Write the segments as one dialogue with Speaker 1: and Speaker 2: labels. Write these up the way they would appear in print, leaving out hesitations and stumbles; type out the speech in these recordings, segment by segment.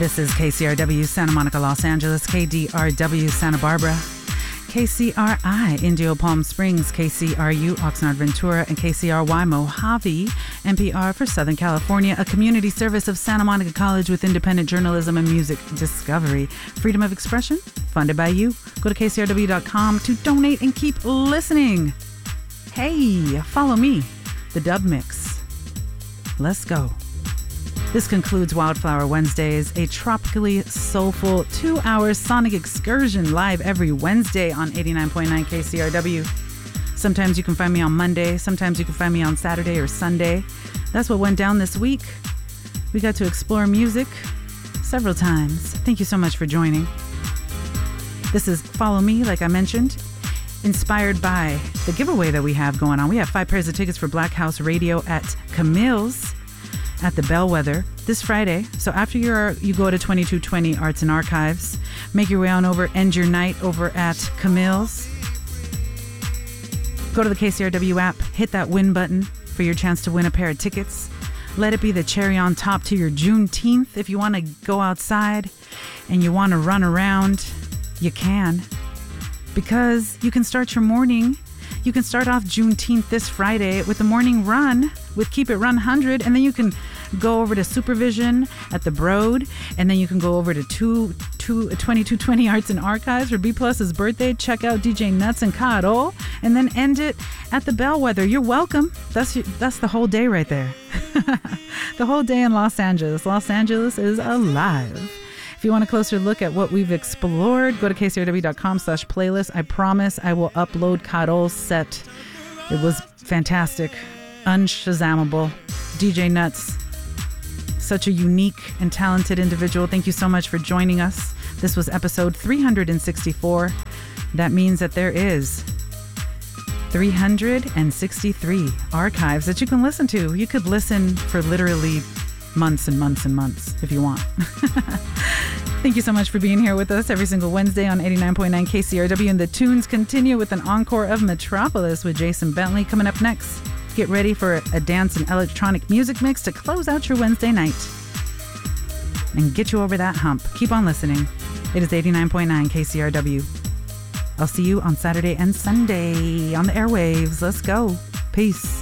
Speaker 1: This is KCRW Santa Monica, Los Angeles, KDRW Santa Barbara, KCRI Indio Palm Springs, KCRU Oxnard Ventura, and KCRY Mojave, NPR for Southern California, a community service of Santa Monica College with independent journalism and music discovery. Freedom of expression, funded by you. Go to KCRW.com to donate and keep listening. Hey, follow me, the Dub Mix. Let's go. This concludes Wildflower Wednesdays, a tropically soulful 2-hour sonic excursion live every Wednesday on 89.9 KCRW. Sometimes you can find me on Monday, sometimes you can find me on Saturday or Sunday. That's what went down this week. We got to explore music several times. Thank you so much for joining. This is Follow Me, like I mentioned, inspired by the giveaway that we have going on. We have 5 pairs of tickets for Black House Radio at Camille's at the Bellwether this Friday. So after you go to 2220 Arts and Archives, make your way on over, end your night over at Camille's. Go to the KCRW app, hit that win button for your chance to win a pair of tickets. Let it be the cherry on top to your Juneteenth. If you want to go outside and you want to run around, you can. Because you can start your morning. You can start off Juneteenth this Friday with the morning run with Keep It Run 100, and then you can go over to Supervision at the Broad, and then you can go over to 2220 Arts and Archives for B+'s birthday. Check out DJ Nuts and Caro, and then end it at the Bellwether. You're welcome. That's the whole day right there. The whole day in Los Angeles. Los Angeles is alive. If you want a closer look at what we've explored, go to kcrw.com/playlist. I promise I will upload Caro's set. It was fantastic. Unshazammable. DJ Nuts, such a unique and talented individual. Thank you so much for joining us. This was episode 364. That means that there is 363 archives that you can listen to. You could listen for literally months and months and months if you want. Thank you so much for being here with us every single Wednesday on 89.9 KCRW. And the tunes continue with an encore of Metropolis with Jason Bentley coming up next. Get ready for a dance and electronic music mix to close out your Wednesday night and get you over that hump. Keep on listening. It is 89.9 KCRW. I'll see you on Saturday and Sunday on the airwaves. Let's go. Peace.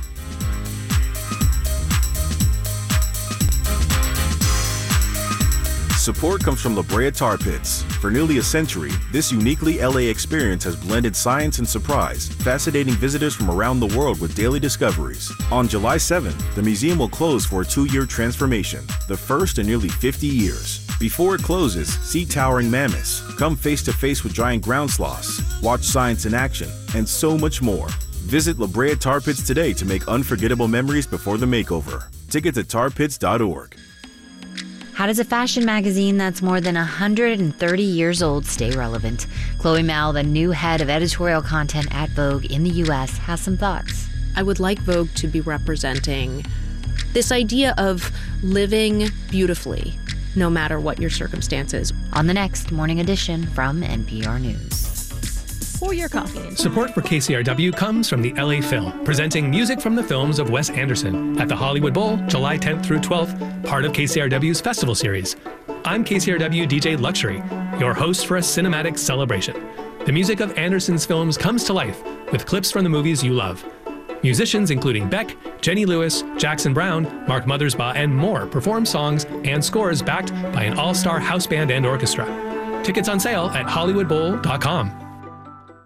Speaker 2: Support comes from La Brea Tar Pits. For nearly a century, this uniquely LA experience has blended science and surprise, fascinating visitors from around the world with daily discoveries. On July 7th, the museum will close for a 2-year transformation, the first in nearly 50 years. Before it closes, see towering mammoths, come face-to-face with giant ground sloths, watch science in action, and so much more. Visit La Brea Tar Pits today to make unforgettable memories before the makeover. Tickets at tarpits.org.
Speaker 3: How does a fashion magazine that's more than 130 years old stay relevant? Chloe Mal, the new head of editorial content at Vogue in the U.S., has some thoughts.
Speaker 4: I would like Vogue to be representing this idea of living beautifully, no matter what your circumstances.
Speaker 3: On the next Morning Edition from NPR News.
Speaker 5: For your coffee.
Speaker 6: Support for KCRW comes from the LA Film, presenting music from the films of Wes Anderson at the Hollywood Bowl, July 10th through 12th, part of KCRW's festival series. I'm KCRW DJ Luxury, your host for a cinematic celebration. The music of Anderson's films comes to life with clips from the movies you love. Musicians including Beck, Jenny Lewis, Jackson Browne, Mark Mothersbaugh, and more perform songs and scores backed by an all-star house band and orchestra. Tickets on sale at hollywoodbowl.com.